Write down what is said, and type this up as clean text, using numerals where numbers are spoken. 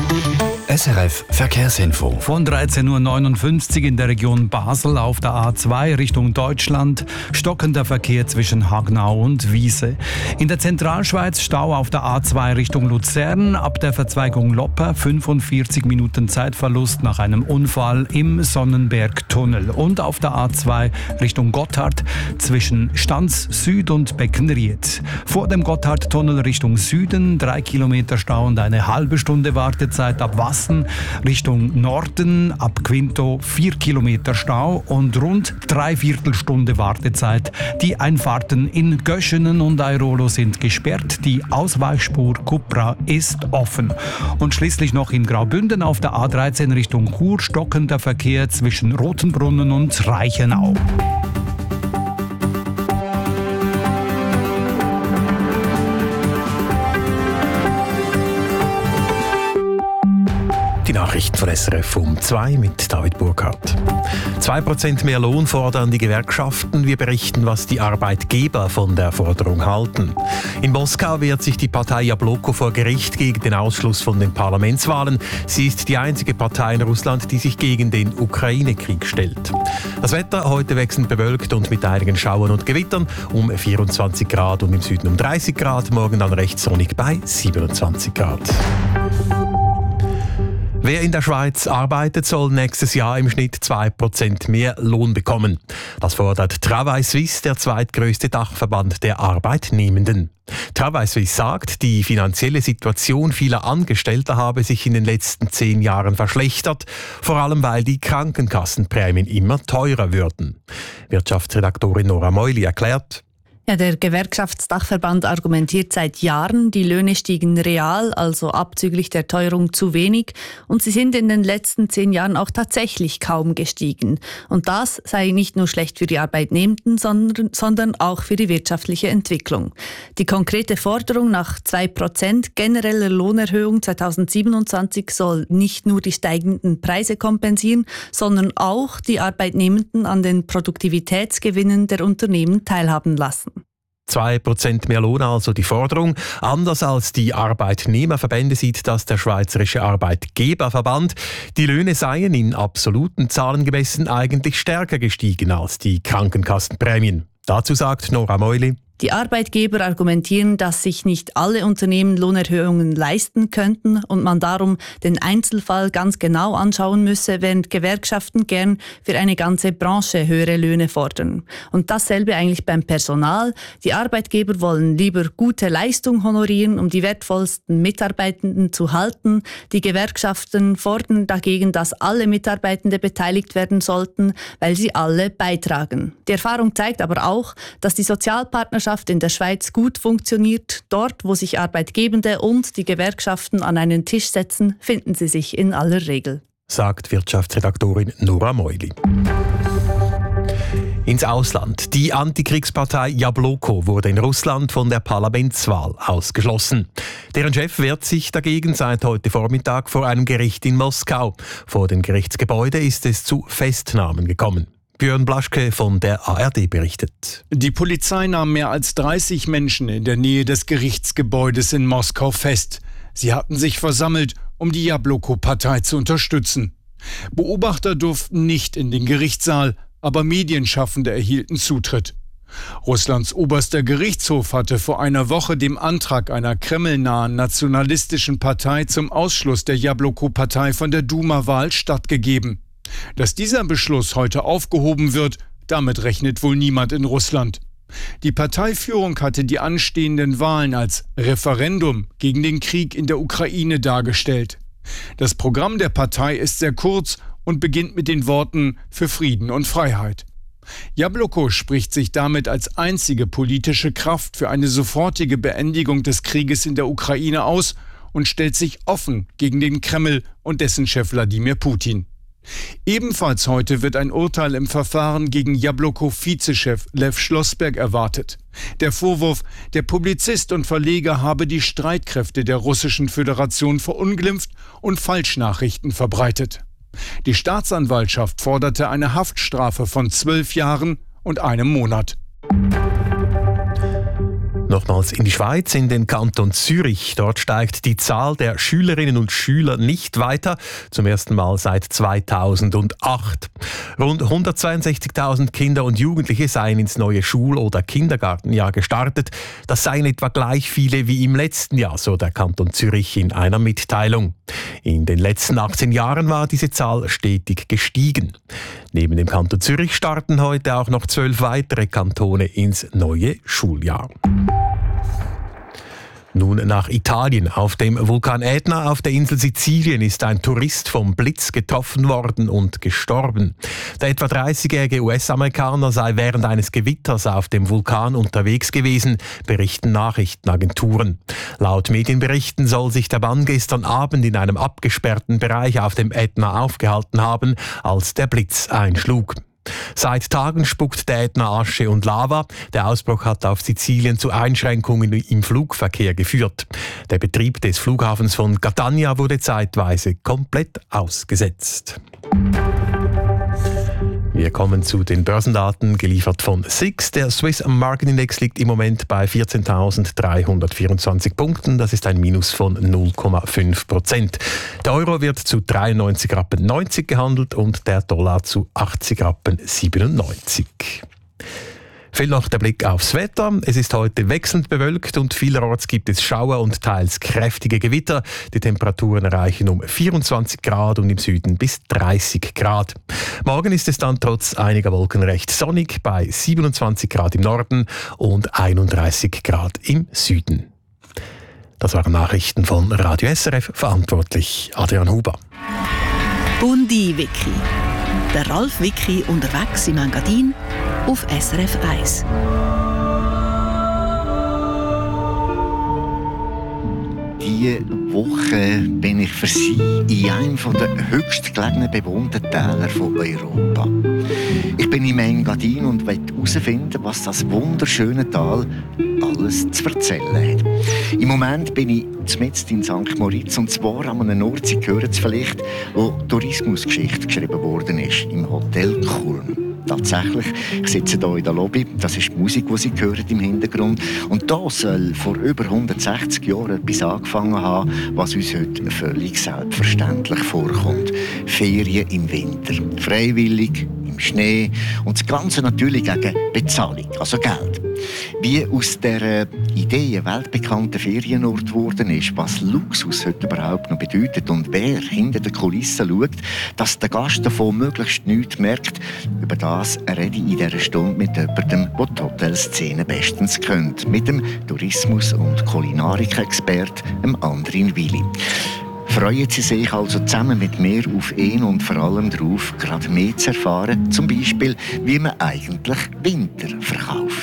SRF Verkehrsinfo. Von 13.59 Uhr in der Region Basel auf der A2 Richtung Deutschland. Stockender Verkehr zwischen Hagnau und Wiese. In der Zentralschweiz Stau auf der A2 Richtung Luzern. Ab der Verzweigung Lopper 45 Minuten Zeitverlust nach einem Unfall im Sonnenbergtunnel. Und auf der A2 Richtung Gotthard zwischen Stanz Süd und Beckenried. Vor dem Gotthardtunnel Richtung Süden 3 Kilometer Stau und eine halbe Stunde Wartezeit ab Wassen. Richtung Norden ab Quinto 4 Kilometer Stau und rund 3/4 Stunde Wartezeit. Die Einfahrten in Göschenen und Airolo sind gesperrt. Die Ausweichspur Kupra ist offen. Und schließlich noch in Graubünden auf der A13 Richtung Chur stockender Verkehr zwischen Rotenbrunnen und Reichenau. Die Nachrichten von SRF um 2 mit David Burkhardt. 2% mehr Lohn fordern die Gewerkschaften. Wir berichten, was die Arbeitgeber von der Forderung halten. In Moskau wehrt sich die Partei Jabloko vor Gericht gegen den Ausschluss von den Parlamentswahlen. Sie ist die einzige Partei in Russland, die sich gegen den Ukraine-Krieg stellt. Das Wetter heute wechselnd bewölkt und mit einigen Schauern und Gewittern um 24 Grad und im Süden um 30 Grad. Morgen dann recht sonnig bei 27 Grad. Wer in der Schweiz arbeitet, soll nächstes Jahr im Schnitt 2% mehr Lohn bekommen. Das fordert Travail Suisse, der zweitgrößte Dachverband der Arbeitnehmenden. Travail Suisse sagt, die finanzielle Situation vieler Angestellter habe sich in den letzten 10 Jahren verschlechtert, vor allem weil die Krankenkassenprämien immer teurer würden. Wirtschaftsredaktorin Nora Meuli erklärt: Ja, der Gewerkschaftsdachverband argumentiert seit Jahren, die Löhne stiegen real, also abzüglich der Teuerung, zu wenig und sie sind in den letzten 10 Jahren auch tatsächlich kaum gestiegen. Und das sei nicht nur schlecht für die Arbeitnehmenden, sondern auch für die wirtschaftliche Entwicklung. Die konkrete Forderung nach 2% genereller Lohnerhöhung 2027 soll nicht nur die steigenden Preise kompensieren, sondern auch die Arbeitnehmenden an den Produktivitätsgewinnen der Unternehmen teilhaben lassen. 2% mehr Lohn, also die Forderung. Anders als die Arbeitnehmerverbände sieht das der Schweizerische Arbeitgeberverband. Die Löhne seien in absoluten Zahlen gemessen eigentlich stärker gestiegen als die Krankenkassenprämien. Dazu sagt Nora Meuli: Die Arbeitgeber argumentieren, dass sich nicht alle Unternehmen Lohnerhöhungen leisten könnten und man darum den Einzelfall ganz genau anschauen müsse, während Gewerkschaften gern für eine ganze Branche höhere Löhne fordern. Und dasselbe eigentlich beim Personal. Die Arbeitgeber wollen lieber gute Leistung honorieren, um die wertvollsten Mitarbeitenden zu halten. Die Gewerkschaften fordern dagegen, dass alle Mitarbeitende beteiligt werden sollten, weil sie alle beitragen. Die Erfahrung zeigt aber auch, dass die Sozialpartnerschaft in der Schweiz gut funktioniert. Dort, wo sich Arbeitgebende und die Gewerkschaften an einen Tisch setzen, finden sie sich in aller Regel. Sagt Wirtschaftsredaktorin Nora Meuli. Ins Ausland. Die Antikriegspartei Jabloko wurde in Russland von der Parlamentswahl ausgeschlossen. Deren Chef wehrt sich dagegen seit heute Vormittag vor einem Gericht in Moskau. Vor dem Gerichtsgebäude ist es zu Festnahmen gekommen. Björn Blaschke von der ARD berichtet. Die Polizei nahm mehr als 30 Menschen in der Nähe des Gerichtsgebäudes in Moskau fest. Sie hatten sich versammelt, um die Jabloko-Partei zu unterstützen. Beobachter durften nicht in den Gerichtssaal, aber Medienschaffende erhielten Zutritt. Russlands oberster Gerichtshof hatte vor einer Woche dem Antrag einer kremlnahen nationalistischen Partei zum Ausschluss der Jabloko-Partei von der Duma-Wahl stattgegeben. Dass dieser Beschluss heute aufgehoben wird, damit rechnet wohl niemand in Russland. Die Parteiführung hatte die anstehenden Wahlen als Referendum gegen den Krieg in der Ukraine dargestellt. Das Programm der Partei ist sehr kurz und beginnt mit den Worten „für Frieden und Freiheit". Jabloko spricht sich damit als einzige politische Kraft für eine sofortige Beendigung des Krieges in der Ukraine aus und stellt sich offen gegen den Kreml und dessen Chef Wladimir Putin. Ebenfalls heute wird ein Urteil im Verfahren gegen Jabloko-Vizechef Lew Schlossberg erwartet. Der Vorwurf, der Publizist und Verleger habe die Streitkräfte der Russischen Föderation verunglimpft und Falschnachrichten verbreitet. Die Staatsanwaltschaft forderte eine Haftstrafe von 12 Jahren und 1 Monat. Nochmals in die Schweiz, in den Kanton Zürich. Dort steigt die Zahl der Schülerinnen und Schüler nicht weiter, zum ersten Mal seit 2008. Rund 162.000 Kinder und Jugendliche seien ins neue Schul- oder Kindergartenjahr gestartet. Das seien etwa gleich viele wie im letzten Jahr, so der Kanton Zürich in einer Mitteilung. In den letzten 18 Jahren war diese Zahl stetig gestiegen. Neben dem Kanton Zürich starten heute auch noch 12 weitere Kantone ins neue Schuljahr. Nun nach Italien. Auf dem Vulkan Ätna auf der Insel Sizilien ist ein Tourist vom Blitz getroffen worden und gestorben. Der etwa 30-jährige US-Amerikaner sei während eines Gewitters auf dem Vulkan unterwegs gewesen, berichten Nachrichtenagenturen. Laut Medienberichten soll sich der Mann gestern Abend in einem abgesperrten Bereich auf dem Ätna aufgehalten haben, als der Blitz einschlug. Seit Tagen spuckt der Ätna Asche und Lava. Der Ausbruch hat auf Sizilien zu Einschränkungen im Flugverkehr geführt. Der Betrieb des Flughafens von Catania wurde zeitweise komplett ausgesetzt. Wir kommen zu den Börsendaten, geliefert von SIX. Der Swiss Market Index liegt im Moment bei 14.324 Punkten. Das ist ein Minus von 0,5%. Der Euro wird zu 93,90 Rappen gehandelt und der Dollar zu 80,97 Rappen. Fehlt noch der Blick aufs Wetter. Es ist heute wechselnd bewölkt und vielerorts gibt es Schauer und teils kräftige Gewitter. Die Temperaturen erreichen um 24 Grad und im Süden bis 30 Grad. Morgen ist es dann trotz einiger Wolken recht sonnig bei 27 Grad im Norden und 31 Grad im Süden. Das waren Nachrichten von Radio SRF, verantwortlich Adrian Huber. Bundi-Wiki. Der Ralf Wiki unterwegs im Engadin auf SRF 1. Diese Woche bin ich für Sie in einem der höchstgelegenen bewohnten Täler von Europa. Ich bin im Engadin und will herausfinden, was das wunderschöne Tal alles zu erzählen hat. Im Moment bin ich mitten in St. Moritz, und zwar an einem Ort, Sie hören es vielleicht, wo Tourismusgeschichte geschrieben worden ist, im Hotel Kulm. Tatsächlich, ich sitze hier in der Lobby, das ist die Musik, die Sie hören im Hintergrund. Und da soll vor über 160 Jahren etwas angefangen haben, was uns heute völlig selbstverständlich vorkommt. Ferien im Winter, freiwillig, im Schnee und das Ganze natürlich gegen Bezahlung, also Geld. Wie aus dieser Idee ein weltbekannter Ferienort geworden ist, was Luxus heute überhaupt noch bedeutet und wer hinter den Kulissen schaut, dass der Gast davon möglichst nichts merkt, über das rede ich in dieser Stunde mit jemandem, der die Hotelszene bestens kennt, mit dem Tourismus- und Kulinarik-Expert Andrin Willi. Freuen Sie sich also zusammen mit mir auf ihn und vor allem darauf, gerade mehr zu erfahren, zum Beispiel, wie man eigentlich Winter verkauft.